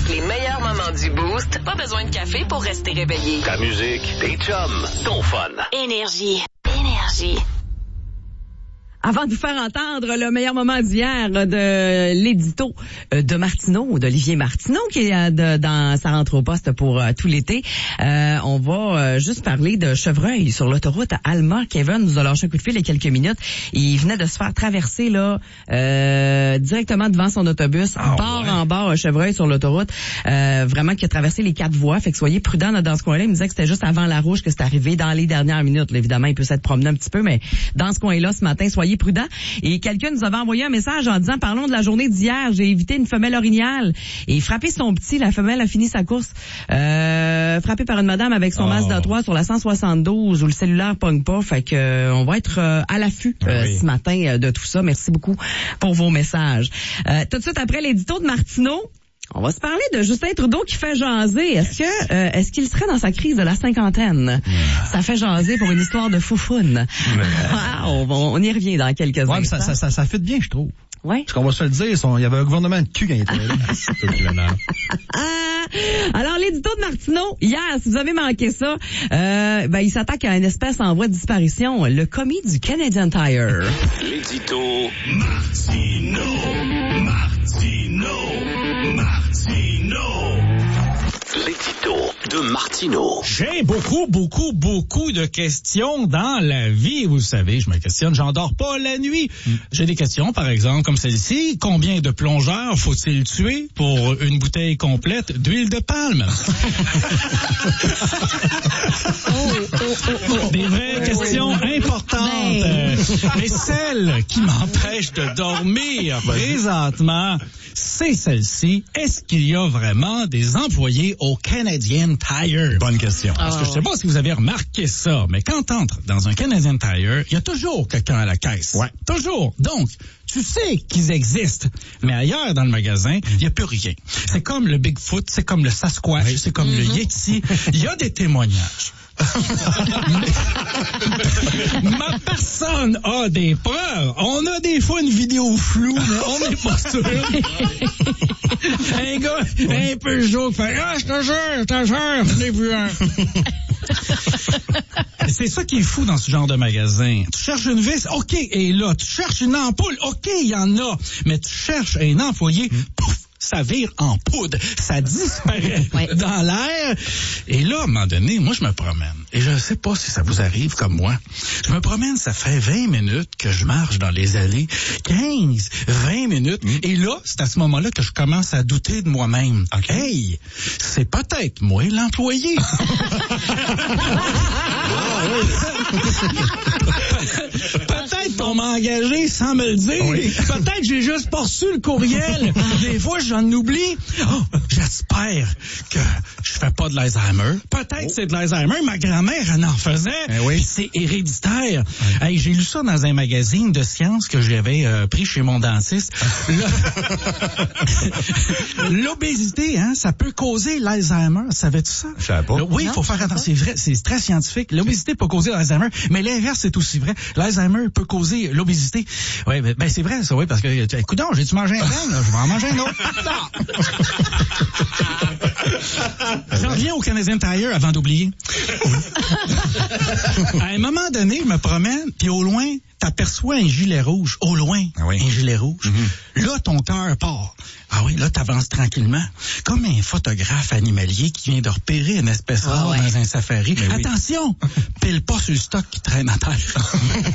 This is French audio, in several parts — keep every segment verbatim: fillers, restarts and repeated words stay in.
Les meilleurs moments du Boost. Pas besoin de café pour rester réveillé. Ta musique, tes chums, ton fun. Énergie. Énergie. Avant de vous faire entendre le meilleur moment d'hier de l'édito de Martineau, d'Olivier Martineau, qui est de, dans sa rentre au poste pour euh, tout l'été, euh, on va euh, juste parler de chevreuil sur l'autoroute à Alma. Kevin nous a lâché un coup de fil il y a quelques minutes. Il venait de se faire traverser là euh, directement devant son autobus, ah, bord ouais. en bord, un chevreuil sur l'autoroute, euh, vraiment qui a traversé les quatre voies. Fait que soyez prudents là, dans ce coin-là. Il me disait que c'était juste avant la rouge que c'est arrivé, dans les dernières minutes. Là, évidemment, il peut s'être promené un petit peu, mais dans ce coin-là, ce matin, soyez prudent. Et quelqu'un nous avait envoyé un message en disant, parlons de la journée d'hier, j'ai évité une femelle orignale et frappé son petit, la femelle a fini sa course, euh, frappé par une madame avec son oh. Mazda trois sur la cent soixante-douze où le cellulaire pogne pas. Fait que euh, on va être euh, à l'affût euh, oui. ce matin euh, de tout ça. Merci beaucoup pour vos messages. Euh, tout de suite après l'édito de Martineau, on va se parler de Justin Trudeau qui fait jaser. Est-ce que euh, est-ce qu'il serait dans sa crise de la cinquantaine? Yeah. Ça fait jaser pour une histoire de foufoune. Yeah. Ah, on, on y revient dans quelques ouais, instants. Ça, ça, ça, ça fit bien, je trouve. Ouais. Parce qu'on va se le dire, son, il y avait un gouvernement de cul quand il était là. C'est peu qui l'honneur. Alors, l'édito de Martineau, hier, si vous avez manqué ça, euh, ben, il s'attaque à une espèce en voie de disparition, le commis du Canadian Tire. L'édito Martineau, Martineau, Martineau. L'édito de Martineau. J'ai beaucoup, beaucoup, beaucoup de questions dans la vie. Vous savez, je me questionne, j'en dors pas la nuit. Mm. J'ai des questions, par exemple, comme celle-ci. Combien de plongeurs faut-il tuer pour une bouteille complète d'huile de palme? oh, oh, oh, oh. Des vraies questions importantes. Mais celle qui m'empêche de dormir présentement, c'est celle-ci. Est-ce qu'il y a vraiment des employés au Canadian Tire? Bonne question. Parce que je sais pas si vous avez remarqué ça, mais quand t'entres dans un Canadian Tire, il y a toujours quelqu'un à la caisse. Ouais. Toujours. Donc, tu sais qu'ils existent. Mais ailleurs dans le magasin, il n'y a plus rien. C'est comme le Bigfoot, c'est comme le Sasquatch, oui. c'est comme mm-hmm. le Yeti. Il y a des témoignages. Ma personne a des preuves. On a des fois une vidéo floue, mais on n'est pas sûr. Un gars un peu chaud qui fait « Ah, je te jure, je te jure, je l'ai vu un. » C'est ça qui est fou dans ce genre de magasin. Tu cherches une vis, OK, et là, tu cherches une ampoule, OK, il y en a. Mais tu cherches un employé, pouf, ça vire en poudre, ça disparaît ouais. dans l'air. Et là, à un moment donné, moi, je me promène. Et je ne sais pas si ça vous arrive comme moi. Je me promène, ça fait vingt minutes que je marche dans les allées. quinze, vingt minutes. Mmh. Et là, c'est à ce moment-là que je commence à douter de moi-même. Okay. Hey, c'est peut-être moi l'employé. Peut-être qu'on m'a engagé sans me le dire. Oui. Peut-être que j'ai juste pas reçu le courriel. Des fois, j'en oublie. Oh, j'espère que je fais pas de l'Alzheimer. Peut-être oh. c'est de l'Alzheimer. Ma grand-mère, elle en faisait. Eh oui. C'est héréditaire. Oui. Hey, j'ai lu ça dans un magazine de sciences que j'avais euh, pris chez mon dentiste. L'obésité, hein, ça peut causer l'Alzheimer. Savais-tu ça? Je savais pas. Le, oui, il faut faire attention. C'est vrai, c'est très scientifique. L'obésité peut causer l'Alzheimer, mais l'inverse, c'est aussi vrai. L'Alzheimer peut causer l'obésité. Oui, ben, ben c'est vrai, ça, oui, parce que, écoute donc, j'ai-tu mangé un pain, là? Je vais en manger un autre. J'en reviens au Canadian Tire avant d'oublier. À un moment donné, je me promène, puis au loin, t'aperçois un gilet rouge. Au loin, ah oui. un gilet rouge. Mm-hmm. Là, ton cœur part. Ah oui, là, t'avances tranquillement. Comme un photographe animalier qui vient de repérer une espèce rare oh, ouais. dans un safari. Mais attention, oui. pile pas sur le stock qui traîne à terre.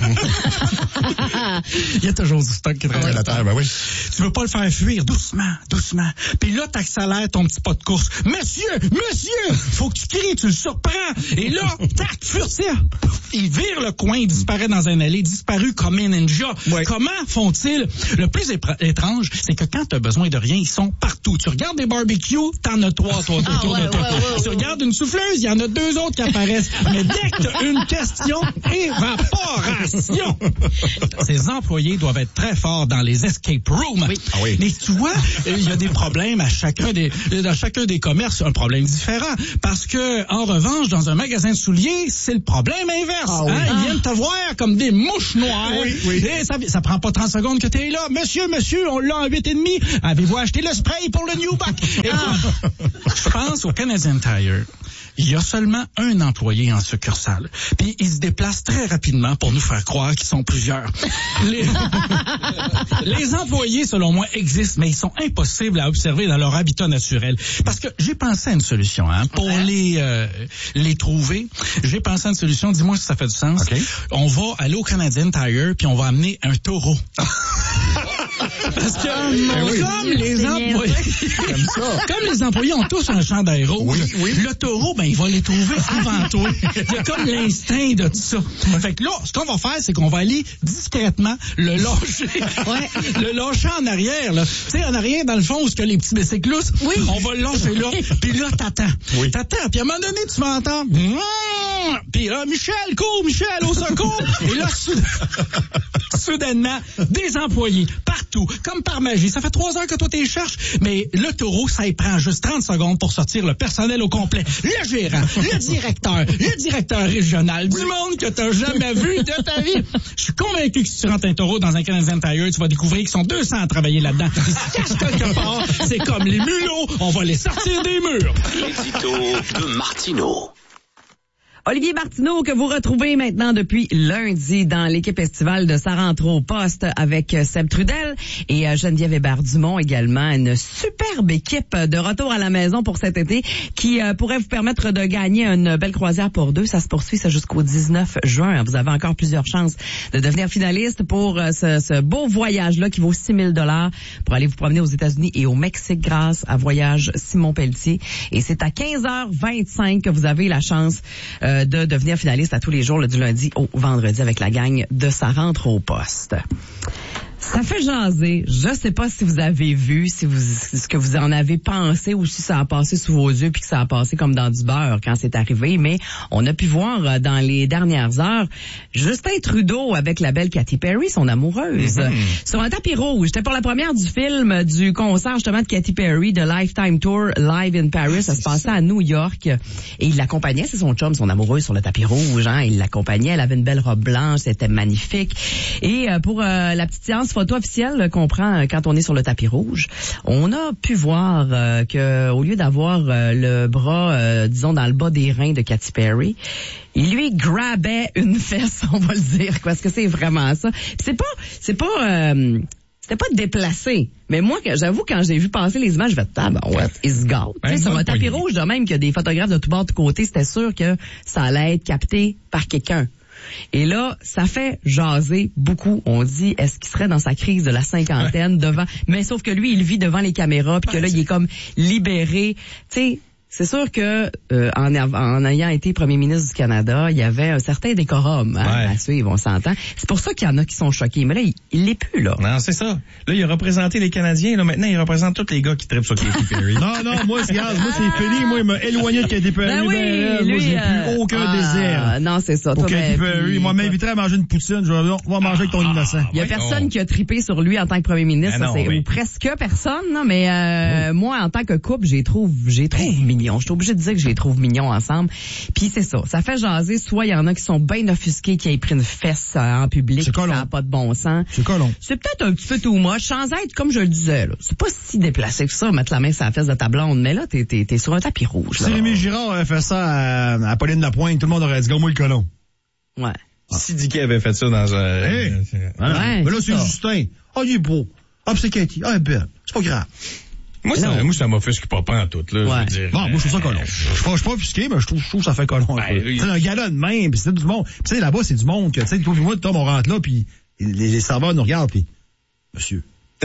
Il y a toujours du stock qui traîne oh, à terre, ben oui. Tu veux pas le faire fuir, doucement, doucement. Puis là, t'accélères ton petit pas de course. Monsieur, monsieur, faut que tu cries, tu le surprends. Et là, tac, furtif. Il vire le coin, il disparaît dans un allée, disparu comme un ninja. Ouais. Comment font-ils? Le plus épr- étrange, c'est que quand t'as besoin de rien, ils sont partout. Tu regardes des barbecues, t'en as trois, toi, autour ah, ouais, de toi. Ouais, ouais, tu ouais, regardes ouais. une souffleuse, il y en a deux autres qui apparaissent. Mais dès que t'as une question, évaporation. Ces employés doivent être très forts dans les escape rooms. Oui. Ah oui. Mais tu vois, il y a des problèmes à chacun des, dans chacun des commerces, un problème différent. Parce que, en revanche, dans un magasin de souliers, c'est le problème inverse. Ah, oui. hein? Ils viennent te voir comme des mouches noir. Oui, oui. Et ça, ça prend pas trente secondes que t'es là. Monsieur, monsieur, on l'a en huit et demi. Avez-vous acheté le spray pour le New Back? Je pense au Canadian Tire. Il y a seulement un employé en succursale. Puis il se déplace très rapidement pour nous faire croire qu'ils sont plusieurs. Les, les employés, selon moi, existent, mais ils sont impossibles à observer dans leur habitat naturel. Parce que j'ai pensé à une solution, hein, pour ouais. les euh, les trouver. J'ai pensé à une solution. Dis-moi si ça fait du sens. Okay. On va aller au Canadian Tire puis on va amener un taureau. Parce que ben oui. comme les employés, comme, ça. comme les employés ont tous un chandail rouge, oui, oui. le taureau, ben il va les trouver avant toi. Il y a comme l'instinct de tout ça. Fait que là, ce qu'on va faire, c'est qu'on va aller discrètement le lâcher, ouais. le lâcher en arrière, là. Tu sais, en arrière, dans le fond, où ce que les petits bicyclousses, oui. on va le lâcher là. Puis là, t'attends, oui. t'attends. Puis à un moment donné, tu vas entendre. Puis là, Michel, cours, Michel, au secours. Et là, soudainement, des employés partout, comme par magie. Ça fait trois heures que toi t'es cherches, mais le taureau, ça y prend juste trente secondes pour sortir le personnel au complet. Le gérant, le directeur, le directeur régional, du monde que t'as jamais vu de ta vie. Je suis convaincu que si tu rentres un taureau dans un Canadian Tire, tu vas découvrir qu'ils sont deux cents à travailler là-dedans. Ils se cachent quelque part. C'est comme les mulots, on va les sortir des murs. L'édito de Martineau. Olivier Martineau, que vous retrouvez maintenant depuis lundi dans l'équipe estivale de Sa rentre au poste avec Seb Trudel et Geneviève Hébert-Dumont également. Une superbe équipe de retour à la maison pour cet été qui euh, pourrait vous permettre de gagner une belle croisière pour deux. Ça se poursuit ça jusqu'au dix-neuf juin. Vous avez encore plusieurs chances de devenir finaliste pour euh, ce, ce beau voyage-là qui vaut six mille dollars pour aller vous promener aux États-Unis et au Mexique grâce à Voyage Simon Pelletier. Et c'est à quinze heures vingt-cinq que vous avez la chance euh, de devenir finaliste à tous les jours, là, du lundi au vendredi avec la gang de Sa rentre au poste. Ça fait jaser. Je sais pas si vous avez vu, si vous, ce que vous en avez pensé ou si ça a passé sous vos yeux puis que ça a passé comme dans du beurre quand c'est arrivé, mais on a pu voir dans les dernières heures Justin Trudeau avec la belle Katy Perry, son amoureuse, mm-hmm. sur un tapis rouge. C'était pour la première du film du concert justement de Katy Perry, de Lifetime Tour Live in Paris. Ça se passait à New York et il l'accompagnait, c'est son chum, son amoureuse sur le tapis rouge. Hein, il l'accompagnait, elle avait une belle robe blanche, c'était magnifique. Et euh, pour euh, la petite séance photo officielle qu'on prend quand on est sur le tapis rouge, on a pu voir euh, que au lieu d'avoir euh, le bras, euh, disons, dans le bas des reins de Katy Perry, il lui grabait une fesse, on va le dire, parce que c'est vraiment ça. Puis c'est pas, c'est pas, euh, c'était pas déplacé. Mais moi, j'avoue, quand j'ai vu passer les images, je vais ah ben ouais, it's got. Tu sais, sur un tapis rouge, de même que des photographes de tous bords de côté, c'était sûr que ça allait être capté par quelqu'un. Et là, ça fait jaser beaucoup. On dit, est-ce qu'il serait dans sa crise de la cinquantaine devant... Mais sauf que lui, il vit devant les caméras, puis que là, il est comme libéré. Tu sais, c'est sûr que euh, en, en ayant été premier ministre du Canada, il y avait un certain décorum hein, ouais. à suivre, on s'entend. C'est pour ça qu'il y en a qui sont choqués. Mais là, il, il l'est plus, là. Non, c'est ça. Là, il a représenté les Canadiens. Là, maintenant, il représente tous les gars qui trippent sur Katy Perry. non, non, moi, c'est, moi, c'est fini. Moi, il m'a éloigné de Katy Perry. Ben oui, ben, lui, moi, j'ai euh, plus aucun ah, désir. Non, c'est ça. Pour Toi, Katy ben, Perry. Moi, m'inviterait à manger une poutine. Je vais on va manger avec ton innocent. Il y a personne qui a trippé sur lui en tant que premier ministre. Ben non, c'est, oui. Ou presque personne, non, mais euh, oui. moi, en tant que couple, j'ai trouve, j'ai trouve mignon. Je suis obligée de dire que je les trouve mignons ensemble. Puis c'est ça. Ça fait jaser. Soit il y en a qui sont bien offusqués, qui aient pris une fesse euh, en public. Ça n'a pas de bon sens. C'est colon. C'est peut-être un petit peu too much. Sans être, comme je le disais, là. C'est pas si déplacé que ça, mettre la main sur la fesse de ta blonde. Mais là, t'es, t'es, t'es sur un tapis rouge. Si Rémi Girard avait fait ça à, à Pauline Lapointe, tout le monde aurait dit, go-moi le colon. Ouais. Ah. Si Dicky avait fait ça dans un... Hey. Euh, hein? Ouais, mais là, c'est, c'est ça. Justin. Ah, oh, il est beau. Ah, c'est Katy. Ah, elle est belle. C'est pas grave. Moi, ça, moi, ça m'offusque pas pas en tout, là, ouais. je veux dire. Bon, moi, je trouve ça colon. Je suis pas offusqué, mais je trouve, je trouve ça fait colon. Ben, c'est un gala de même, pis c'est du monde. Pis tu sais, là-bas, c'est du monde que, tu sais, toi, moi, Tom, on rentre là, pis les, les serveurs nous regardent, pis monsieur.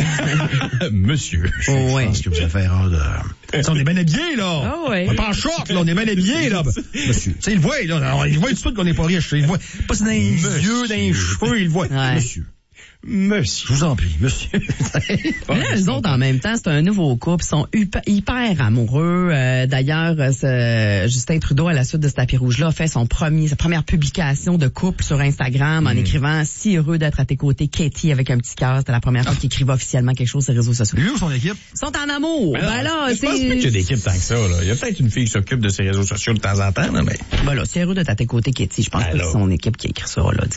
Monsieur. Oh, ouais. Je pense que vous avez fait erreur de... T'sais, on est bien habillés, là. Oh, ouais. On est pas en short, là, on est bien habillés, là. Monsieur. Tu sais, il voit, là, il voit tout de suite qu'on n'est pas riche. Il voit, pas dans les yeux, dans les cheveux, il voit. Ouais. Monsieur. Monsieur. Je vous en prie, monsieur. Mais là, eux autres, en même temps, c'est un nouveau couple. Ils sont hyper, hyper amoureux. Euh, d'ailleurs, ce, Justin Trudeau, à la suite de ce tapis rouge-là, a fait son premier, sa première publication de couple sur Instagram en mmh. écrivant « Si heureux d'être à tes côtés, Katy » avec un petit cœur. C'était la première fois qu'il écrivait officiellement quelque chose sur les réseaux sociaux. Lui ou son équipe? Ils sont en amour. Ben, ben là, je c'est... pense pas qu'il y a d'équipe tant que ça, là. Il y a peut-être une fille qui s'occupe de ses réseaux sociaux de temps en temps, là, mais... Ben là, si heureux d'être à tes côtés, Katy, je pense ben pas que c'est son équipe qui a écrit ça, là, du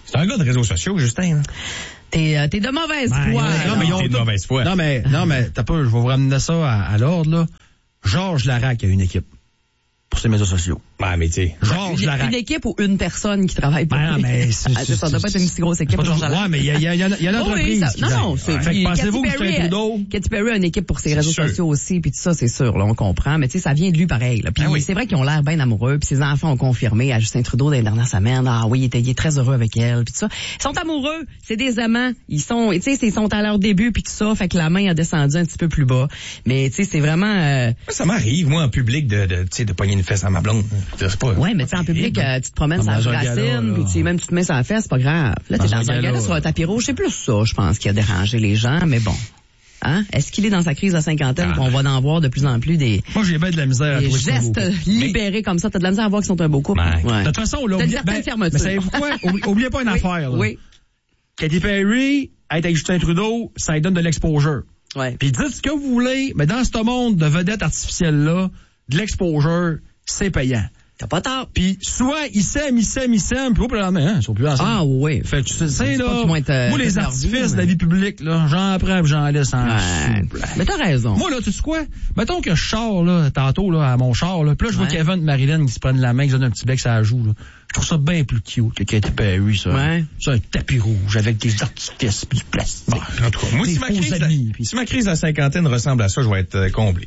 C'est un gars de réseaux sociaux, Justin. Hein? T'es, euh, t'es de mauvaise Ben, foi. non, mais ils ont T'es de tout- mauvaise foi. Non, mais, non, mais, t'as pas, je vais vous ramener ça à, à l'ordre, là. Georges Larac a une équipe pour ses médias sociaux. Ouais, mais tu sais. Georges Une, Larac. une équipe ou une personne qui travaille pour Ben non, lui? mais c'est- Ah, c'est ça, ça doit pas être une si grosse équipe. Pas pour toujours- Georges Ouais, mais il y a, il y a, il y a, il y a une Oh oui, entreprise. ça- qui non, gère. non, c'est, Fait que puis pensez-vous que Katy Justin Perry, Trudeau? Katy Perry a une équipe pour ses réseaux sûr. sociaux aussi, puis tout ça, c'est sûr, là, on comprend, mais tu sais, ça vient de lui pareil, là. Puis Ah oui. c'est vrai qu'ils ont l'air bien amoureux, puis ses enfants ont confirmé à Justin Trudeau dans les dernières semaines, ah oui, il, était, il est très heureux avec elle, puis tout ça. Ils sont amoureux, c'est des amants, ils sont, tu sais, ils sont à leur début, puis tout ça, fait que la main a descendu un petit peu plus bas, mais tu sais, c'est vraiment... Euh, Moi, ça m'arrive, moi, en public, de, de, tu sais, de pogner une fesse à ma blonde. C'est pas... ouais, mais tu sais, en public, euh, tu te promènes Dans sur la un gala, racine, là. puis tu sais, même tu te mets sur la fesse, c'est pas grave. Là, t'es Dans un dans un gala, gala sur un tapis rouge, c'est plus ça, je pense, qui a dérangé les gens, mais bon. Hein? Est-ce qu'il est dans sa crise de cinquantaine Ah. qu'on va en voir de plus en plus des, Moi, j'ai bien de la misère à des trouver ça beau. gestes libérés comme ça? T'as de la misère à voir qu'ils sont un beau couple? Ouais. De toute façon, là, T'as une oubliez- certaine ben, fermeture. mais savez-vous quoi? Oublie- Oubliez pas une Oui, affaire, là. oui. Katy Perry, être avec Justin Trudeau, ça lui donne de l'exposure. Ouais. Puis dites ce que vous voulez, mais dans ce monde de vedettes artificielles-là, de l'exposure, c'est payant. T'as pas tort. Puis soit ils s'aiment, ils s'aiment, ils s'aiment, puis au lendemain, hein, ils sont plus ensemble. Ah oui. Fait que tu sais, C'est là, pas qu'ils vont être, euh, moi, les toute leur artifices vie, de la mais- vie publique, là, j'en prends pis j'en laisse en Ouais. dessous. Mais t'as raison. Moi, là, tu sais quoi? Mettons que je sors, là, tantôt, là, à mon char, là, puis là, je vois Ouais. Kevin et Marilyn qui se prennent la main, qui se donnent un petit bec sur la joue, là. Je trouve ça bien plus cute que Katy Perry, ça. Ouais. C'est un tapis rouge avec des artifices pis du plastique. Bon, en tout cas, moi, Des si ma, faux crise de, amis, puis- si ma crise de la cinquantaine ressemble à ça, je vais être euh, comblé.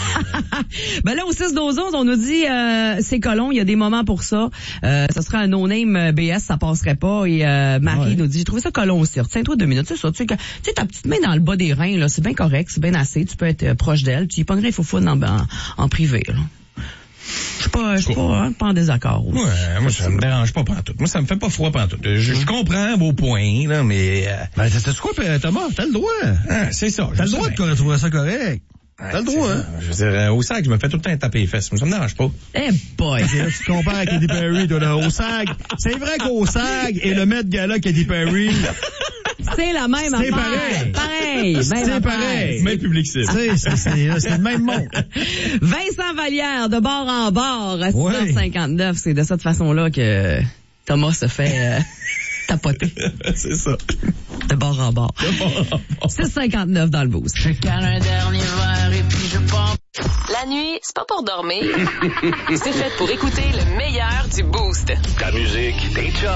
Ben là, au six douze onze, on nous dit, euh, c'est colon, il y a des moments pour ça. Euh, ça sera un no-name euh, B S, ça passerait pas. Et euh, Marie Ouais. nous dit, j'ai trouvé ça colon aussi. Retiens-toi deux minutes, c'est ça. Tu sais, que- tu sais, ta petite main dans le bas des reins, là, c'est bien correct, c'est bien assez. Tu peux être euh, proche d'elle. Tu y pognerais il faut foutre en, en, en privé, là. Je suis pas, je suis pas, hein, pas en désaccord. aussi. Ouais, moi, ça me dérange pas pantoute. Moi, ça me fait pas froid pantoute. Je, je comprends vos points, là, mais... Euh, Ben, c'est quoi, pis, Thomas? T'as le droit. ah, c'est ça. T'as je le droit sais de bien. trouver ça correct. Ouais, T'as le c'est droit, ça. hein? Je veux dire, euh, au sac, je me fais tout le temps taper les fesses. Mais ça me dérange pas. Eh boy! Et là, tu te compares à Katy Perry, toi, là, au S A G. C'est vrai qu'au S A G et le maître gala Katy Perry, C'est la même C'est affaire. pareil. Pareil. même C'est affaire. pareil. Même public cible. c'est, c'est, c'est, c'est le même monde. Vincent Vallière, de bord en bord, à Ouais. six heures cinquante-neuf. C'est de cette façon-là que Thomas se fait euh, tapoter. c'est ça. De bord en bord. six cinquante-neuf dans le boost. Je cale un dernier verre et puis je pars. La nuit, c'est pas pour dormir. C'est fait pour écouter le meilleur du boost. Ta musique, tes chums.